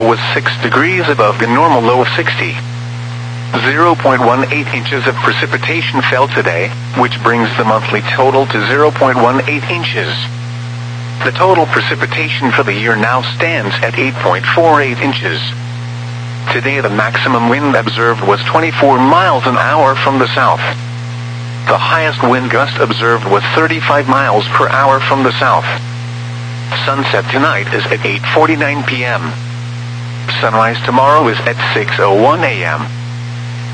was 6 degrees above the normal low of 60. 0.18 inches of precipitation fell today, which brings the monthly total to 0.18 inches. The total precipitation for the year now stands at 8.48 inches. Today the maximum wind observed was 24 miles an hour from the south. The highest wind gust observed was 35 miles per hour from the south. Sunset tonight is at 8:49 p.m. Sunrise tomorrow is at 6:01 a.m.